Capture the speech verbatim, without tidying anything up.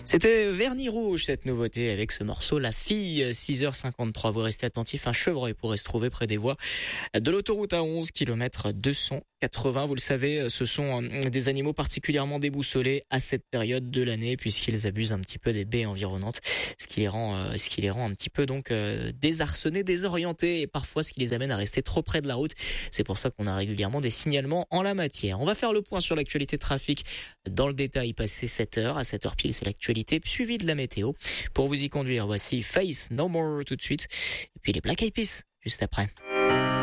C'était Vernis Rouge, cette nouveauté, avec ce morceau La Fille, six heures cinquante-trois. Vous restez attentifs, un chevreuil pourrait se trouver près des voies de l'autoroute A onze, kilomètre deux cent quatre-vingts. Vous le savez, ce sont des animaux particulièrement déboussolés à cette période de l'année, puisqu'ils abusent un petit peu des baies environnantes, ce qui les rend, euh, ce qui les rend un petit peu donc euh, désarçonnés, désorientés, et parfois ce qui les amène à rester trop près de la route. C'est pour ça qu'on a régulièrement des signalements en la matière. On va faire le point sur l'actualité trafic dans le détail, passé sept heures. À sept heures pile, c'est l'actualité, suivi de la météo. Pour vous y conduire, voici Face No More tout de suite, et puis les Black Eyed Peas juste après.